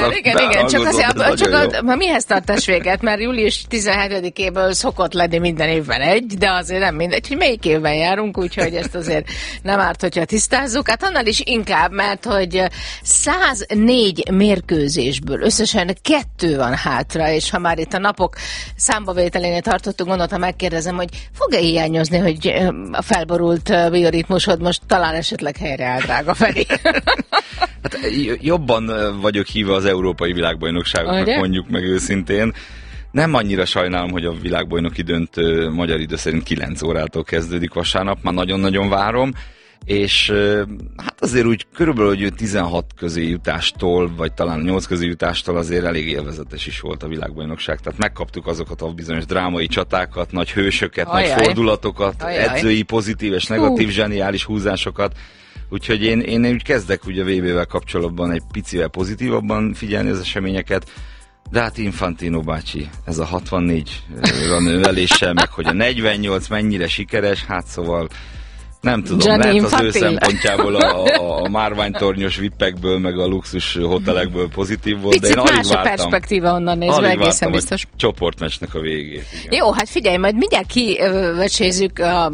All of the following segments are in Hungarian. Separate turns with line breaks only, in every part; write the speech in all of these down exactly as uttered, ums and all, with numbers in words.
igen, igen, igen, csak azért, csak
a,
a, mihez tartás véget, mert július tizenhetedikéből szokott lenni minden évben egy, de azért nem mindegy, hogy melyik évben járunk, úgyhogy ezt azért nem árt, hogyha tisztázzuk. Hát annál is inkább, mert hogy száznégy mérkőzésből összesen kettő van hátra, és ha már itt a napok számbavételénél tartottunk, gondoltam, megkérdezem, hogy fog-e hiányozni, hogy a felborult bioritmusod most talán esetleg helyreáll, drága Feri?
Hát jobban vagyok híve az európai világbajnokságoknak, ugye? Mondjuk meg őszintén. Nem annyira sajnálom, hogy a világbajnoki döntő magyar idő szerint kilenc órától kezdődik vasárnap, már nagyon-nagyon várom, és hát azért úgy körülbelül, hogy tizenhat közé jutástól, vagy talán nyolc közé jutástól azért elég élvezetes is volt a világbajnokság. Tehát megkaptuk azokat a bizonyos drámai csatákat, nagy hősöket, Ajaj. nagy fordulatokat, Ajaj. edzői pozitív és negatív Hú. zseniális húzásokat. Úgyhogy én, én úgy kezdek ugye a vé bével kapcsolatban egy picivel pozitívabban figyelni az eseményeket, de hát Infantino bácsi, ez a hatvannégy növeléssel, meg hogy a negyvennyolc mennyire sikeres, hát szóval nem tudom, Gianni lehet Infantil. Az ő szempontjából a, a, a márványtornyos vippekből, meg a luxus hotelekből pozitív volt,
Picit
de én alig
más a perspektíva onnan nézve, egészen biztos.
A csoportmeccsnek a végét. Igen.
Jó, hát figyelj, majd mindjárt kivecsézzük a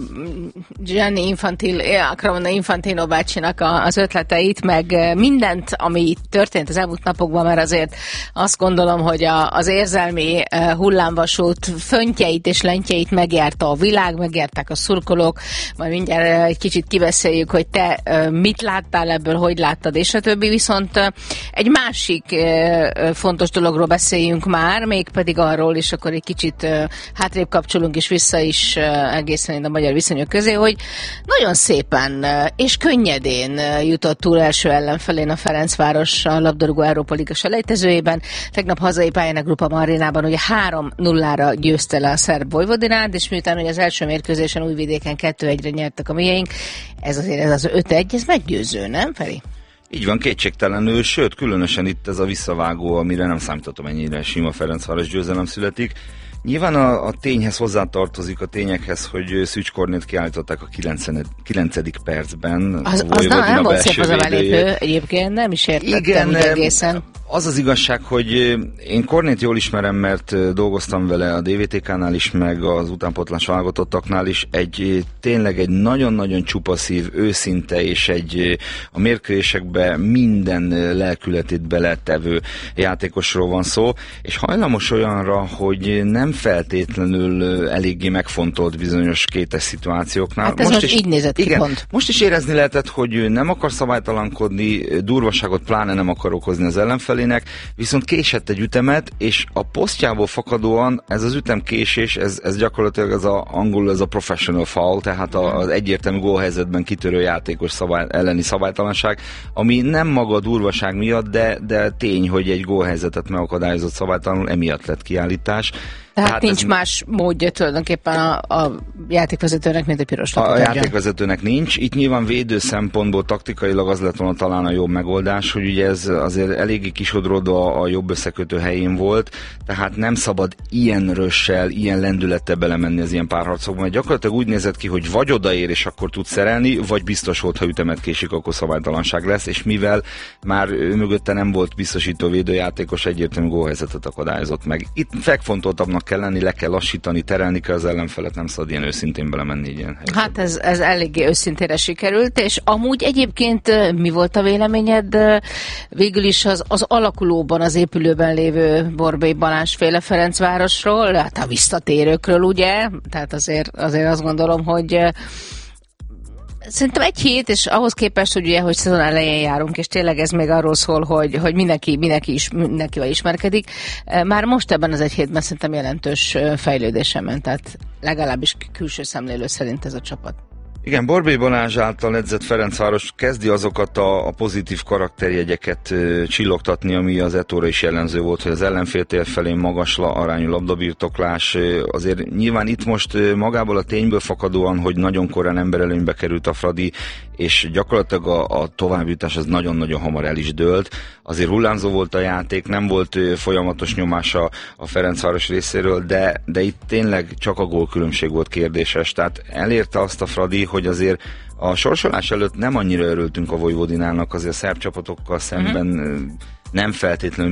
Gianni Infantil, Akramona Infantino bácsinak az ötleteit, meg mindent, ami történt az elmúlt napokban, mert azért azt gondolom, hogy a, az érzelmi hullámvasút föntjeit és lentjeit megjárta a világ, megjárták a szurkolók, majd mindjárt egy kicsit kiveszéljük, hogy te mit láttál ebből, hogy láttad, és a többi. Viszont egy másik fontos dologról beszéljünk már, mégpedig arról, és akkor egy kicsit hátrébb kapcsolunk és vissza is egészen a magyar viszonyok közé, hogy nagyon szépen és könnyedén jutott túl első ellenfelén a Ferencváros a labdarúgó Európa Liga selejtezőjében. Tegnap hazai pályán a Grupa Marinában ugye három nullára győzte le a szerb Vojvodinát, és miután ugye az első mérkőzésen Újvidéken kettő egyre nyertek a miénk, ez azért ez az öt egy, ez meggyőző, nem, Feri?
Így van, kétségtelenül, sőt, különösen itt ez a visszavágó, amire nem számítottam, ennyire sima Ferencváros győzelem születik. Nyilván a, a tényhez hozzátartozik a tényekhez, hogy Szűcs Kornélt kiállították a kilencedik percben.
Az, az nem, nem volt szép az a belépő, egyébként nem is értettem úgy egészen.
Az az igazság, hogy én Kornét jól ismerem, mert dolgoztam vele a dé vé té ká-nál is, meg az utánpótlás válogatottaknál is. Egy tényleg egy nagyon-nagyon csupaszív, őszinte és egy a mérkőzésekbe minden lelkületét beletevő játékosról van szó, és hajlamos olyanra, hogy nem feltétlenül eléggé megfontolt bizonyos kétes szituációknál.
Hát ez most, most is, így nézett ki, igen, pont.
Most is érezni lehetett, hogy nem akar szabálytalankodni, durvaságot pláne nem akar okozni az ellenfelének, viszont késett egy ütemet, és a posztjából fakadóan ez az ütemkésés, ez, ez gyakorlatilag az a, angolul ez a professional foul, tehát az egyértelmű gólhelyzetben kitörő játékos szabály, elleni szabálytalanság, ami nem maga a durvaság miatt, de, de tény, hogy egy gólhelyzetet megakadályozott szabálytalanul, emiatt lett kiállítás.
Tehát hát nincs ez más módja tulajdonképpen a, a játékvezetőnek, mint a piros lapot.
A játékvezetőnek nincs. Itt nyilván védő szempontból taktikailag az lett volna talán a jobb megoldás, hogy ugye ez azért eléggé kisodródva a jobb összekötő helyén volt, tehát nem szabad ilyen rössel, ilyen lendülettel belemenni az ilyen párharcokban, mert gyakorlatilag úgy nézett ki, hogy vagy odaér és akkor tud szerelni, vagy biztos volt, ha ütemet késik, akkor szabálytalanság lesz, és mivel már ő mögötte nem volt biztosító védőjátékos, egyértelmű gólhelyzetet akadályozott meg. Itt megfontoltabbnak kell lenni, le kell lassítani, terelni kell az ellenfelet, nem szabad ilyen őszintén belemenni ilyen helyzetbe.
Hát ez, ez eléggé őszintére sikerült, és amúgy egyébként mi volt a véleményed végül is az, az alakulóban, az épülőben lévő Borbély Balázs féle Ferencvárosról, hát a visszatérőkről, ugye? Tehát azért, azért azt gondolom, hogy szerintem egy hét, és ahhoz képest, hogy ugye, hogy szezon elején járunk, és tényleg ez még arról szól, hogy, hogy mindenki, mindenki is, mindenkivel ismerkedik. Már most ebben az egy hétben szerintem jelentős fejlődésen ment, tehát legalábbis külső szemlélő szerint ez a csapat.
Igen, Borbély Balázs által edzett Ferencváros kezdi azokat a, a pozitív karakterjegyeket ö, csillogtatni, ami az Etóra is jellemző volt, hogy az ellenféltér felé magas arányú labdabirtoklás. Ö, azért nyilván itt most ö, magából a tényből fakadóan, hogy nagyon korán emberelőnybe került a Fradi, és gyakorlatilag a, a továbbjutás az nagyon-nagyon hamar el is dőlt. Azért hullámzó volt a játék, nem volt ö, folyamatos nyomása a Ferencváros részéről, de, de itt tényleg csak a gólkülönbség volt kérdéses. Tehát elérte azt a Fradi, hogy azért a sorsolás előtt nem annyira örültünk a Vojvodinának, azért a szerb csapatokkal szemben mm-hmm. nem feltétlenül